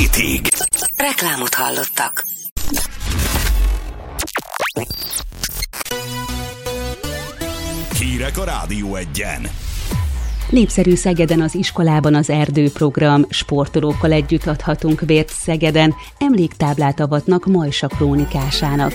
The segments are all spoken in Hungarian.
7-ig. Reklámot hallottak. Hírek a Rádió 1-en. Népszerű Szegeden az iskolában az erdőprogram. Sportolókkal együtt adhatunk vért Szegeden. Emléktáblát avatnak Majsa krónikásának.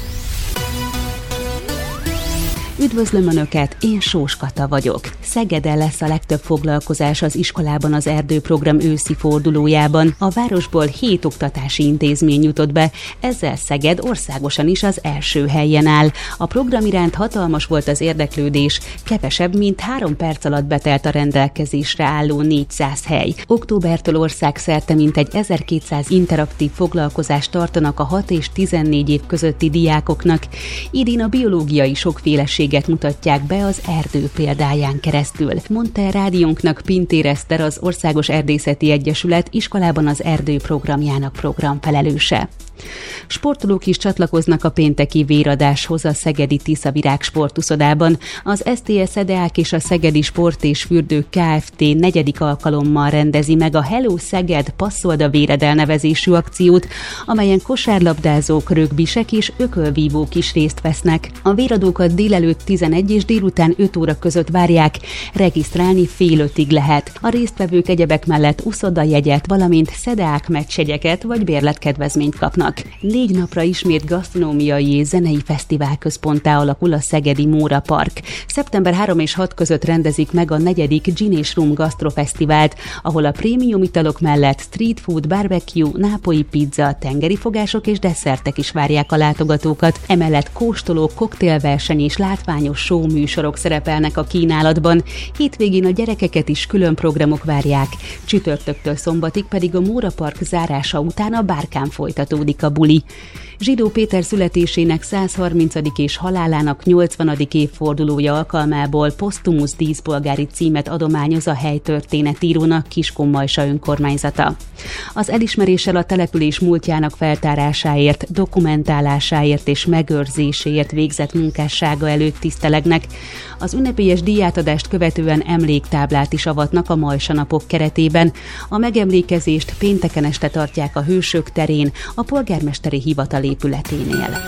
Üdvözlöm Önöket, én Sós Kata vagyok. Szegeden lesz a legtöbb foglalkozás az iskolában az erdőprogram őszi fordulójában. A városból 7 oktatási intézmény jutott be, ezzel Szeged országosan is az első helyen áll. A program iránt hatalmas volt az érdeklődés, kevesebb, mint 3 perc alatt betelt a rendelkezésre álló 400 hely. Októbertől országszerte mintegy 1200 interaktív foglalkozást tartanak a 6 és 14 év közötti diákoknak. Idén a biológiai sokféleség mutatják be az erdő példáján keresztül, mondta a rádiónknak Pintér Eszter, az Országos Erdészeti Egyesület iskolában az erdő programjának programfelelőse. Sportolók is csatlakoznak a pénteki véradáshoz a szegedi Tiszavirág sportuszodában. Az STS EDEÁK és a Szegedi Sport és Fürdők Kft. 4. alkalommal rendezi meg a Hello Szeged passzold a véred elnevezésű akciót, amelyen kosárlabdázók, rögbisek és ökölvívók is részt vesznek. A véradókat délelőtt 11 és délután 5 óra között várják, regisztrálni fél 5-ig lehet. A résztvevők egyebek mellett uszodajegyet, valamint SZEDEÁK meccsjegyeket vagy bérletkedvezményt kapnak. 4 napra ismét gasztronómiai és zenei fesztivál központtá alakul a szegedi Móra Park. Szeptember 3 és 6 között rendezik meg a 4. Gin és Rum Gasztrofesztivált, ahol a prémium italok mellett street food, barbecue, nápolyi pizza, tengeri fogások és desszertek is várják a látogatókat. Emellett kóstoló, koktélverseny és látványos show műsorok szerepelnek a kínálatban. Hétvégén a gyerekeket is külön programok várják. Csütörtöktől szombatig pedig a Móra Park zárása után a Bárkán folytatódik a buli. Zsidó Péter születésének 130. és halálának 80. évfordulója alkalmából posztumusz díszpolgári címet adományoz a helytörténetírónak Kiskunmajsa önkormányzata. Az elismeréssel a település múltjának feltárásáért, dokumentálásáért és megőrzéséért végzett munkássága előtt tisztelegnek. Az ünnepélyes díjátadást követően emléktáblát is avatnak a Majsa napok keretében. A megemlékezést pénteken este tartják a Hősök terén, a polgármesteri hivatal épületénél.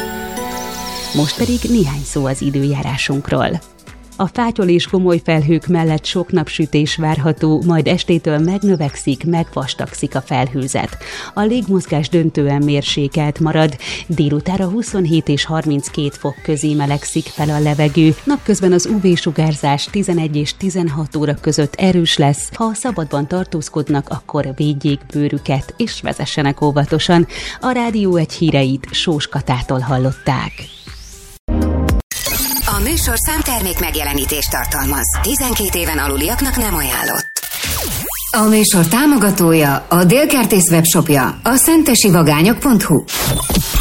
Most pedig néhány szó az időjárásunkról. A fátyol és gomoly felhők mellett sok napsütés várható, majd estétől megnövekszik, megvastagszik a felhőzet. A légmozgás döntően mérsékelt marad, délutára 27 és 32 fok közé melegszik fel a levegő. Napközben az UV-sugárzás 11 és 16 óra között erős lesz. Ha szabadban tartózkodnak, akkor védjék bőrüket és vezessenek óvatosan. A Rádió 1 híreit Sós Katától hallották. A műsor számtermék megjelenítést tartalmaz. 12 éven aluliaknak nem ajánlott. A műsor támogatója, a Dél Kertész webshopja, a szentesivagányok.hu.